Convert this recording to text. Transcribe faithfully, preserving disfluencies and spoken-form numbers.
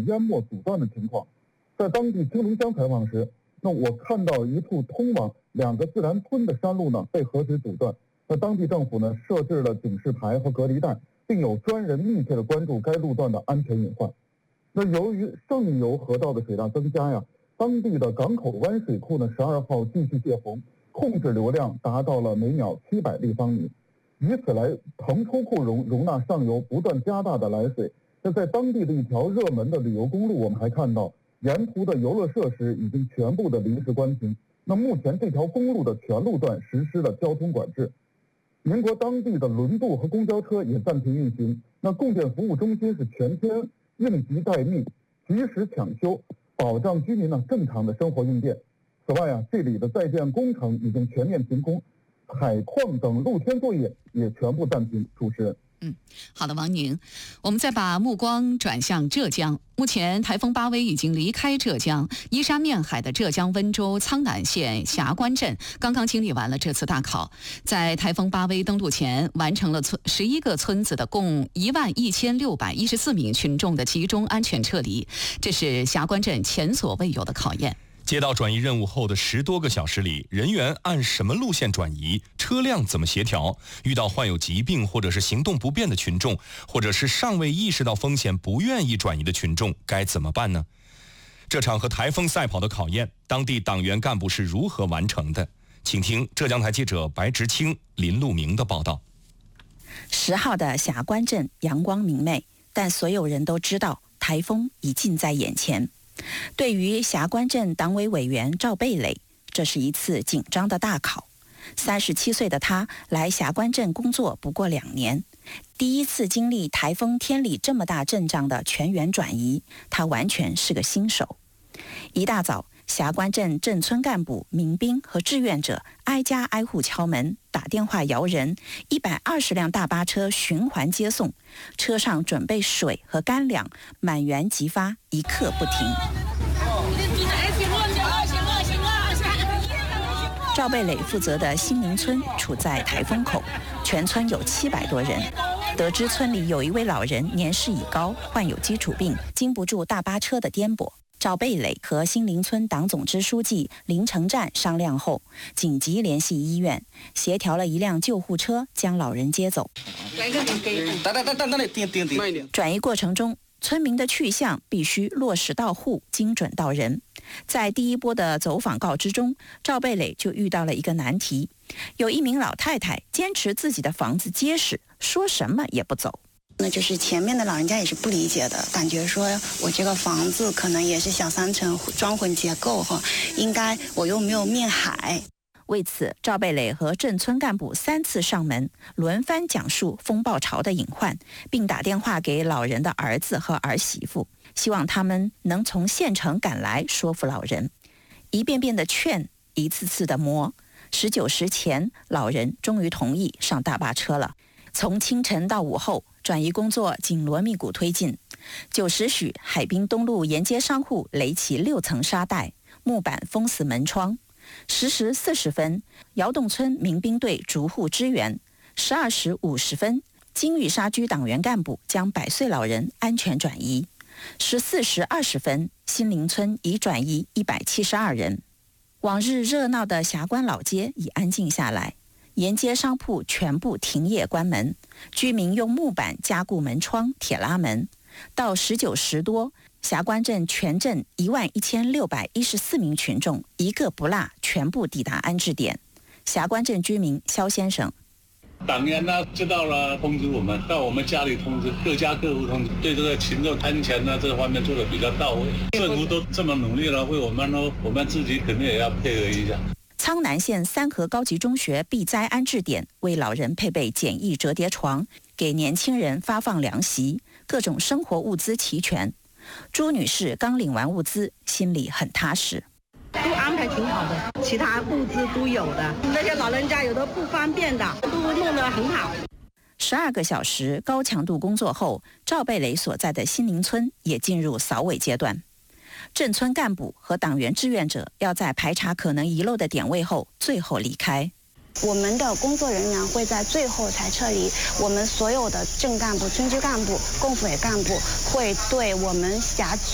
淹没阻断的情况。在当地青龙乡采访时，那我看到一处通往两个自然村的山路呢被河水阻断。那当地政府呢设置了警示牌和隔离带，并有专人密切的关注该路段的安全隐患。那由于上游河道的水量增加呀，当地的港口湾水库呢十二号继续泄洪，控制流量达到了每秒七百立方米，以此来腾出库容容纳上游不断加大的来水。那在当地的一条热门的旅游公路，我们还看到沿途的游乐设施已经全部的临时关停。那目前这条公路的全路段实施了交通管制。民国当地的轮渡和公交车也暂停运行。那供电服务中心是全天应急待命，及时抢修，保障居民呢正常的生活用电。此外啊，这里的在建工程已经全面停工，采矿等露天作业也全部暂停。主持人。 嗯，好的，王宁，我们再把目光转向浙江。目前台风巴威已经离开浙江，依山面海的浙江温州苍南县霞关镇刚刚经历完了这次大考，在台风巴威登陆前，完成了村十一个村子的共一万一千六百一十四名群众的集中安全撤离，这是霞关镇前所未有的考验。 接到转移任务后的十多个小时里，人员按什么路线转移？车辆怎么协调？遇到患有疾病或者是行动不便的群众，或者是尚未意识到风险不愿意转移的群众，该怎么办呢？这场和台风赛跑的考验，当地党员干部是如何完成的？请听浙江台记者白直清、林路明的报道。 十号的霞关镇阳光明媚，但所有人都知道台风已近在眼前。对于霞关镇党委委员赵贝磊，这是一次紧张的大考。三十七岁的他来霞关镇工作不过两年，第一次经历台风天里这么大阵仗的全员转移，他完全是个新手。一大早，霞关镇镇村干部、民兵和志愿者挨家挨户敲门，打电话摇人，一百二十辆大巴车循环接送，车上准备水和干粮，满员即发，一刻不停。赵贝磊负责的新林村处在台风口，全村有七百多人。得知村里有一位老人年事已高，患有基础病，经不住大巴车的颠簸。赵贝磊和新林村党总支书记林成战商量后，紧急联系医院，协调了一辆救护车将老人接走。转移过程中，村民的去向必须落实到户，精准到人。在第一波的走访告知中，赵贝磊就遇到了一个难题，有一名老太太坚持自己的房子结实，说什么也不走。 那就是前面的老人家也是不理解的，感觉说我这个房子可能也是小三层装混结构哈，应该我又没有面海。 为此，赵贝磊和镇村干部三次上门，轮番讲述风暴潮的隐患，并打电话给老人的儿子和儿媳妇，希望他们能从县城赶来说服老人。一遍遍的劝，一次次的磨，十九时前，老人终于同意上大巴车了。从清晨到午后，转移工作紧锣密鼓推进。九时许，海滨东路沿街商户垒起六层沙袋，木板封死门窗。十时四十分，窑洞村民兵队逐户支援。十二时五十分，金玉沙居党员干部将百岁老人安全转移。十四时二十分，新林村已转移一百七十二人。往日热闹的霞关老街已安静下来，沿街商铺全部停业关门，居民用木板加固门窗、铁拉门。到十九时多，霞关镇全镇一万一千六百一十四名群众一个不落全部抵达安置点。霞关镇居民肖先生， 党员呢知道了通知我们，到我们家里通知，各家各户通知，对这个群众安全呢这方面做得比较到位。政府都这么努力了，为我们呢，我们自己肯定也要配合一下。 苍南县三河高级中学避灾安置点为老人配备简易折叠床，给年轻人发放凉席，各种生活物资齐全。朱女士刚领完物资，心里很踏实。 都安排挺好的，其他物资都有的，那些老人家有的不方便的都弄得很好。 十二个小时高强度工作后，赵贝磊所在的新林村也进入扫尾阶段。镇村干部和党员志愿者要在排查可能遗漏的点位后，最后离开。 我们的工作人员会在最后才撤离，我们所有的镇干部、村支干部、共委干部会对我们辖